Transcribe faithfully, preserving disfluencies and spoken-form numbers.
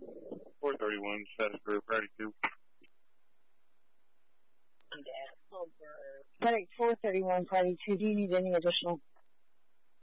four thirty-one, status group, ready to. Medic four thirty-one, Friday two, do you need any additional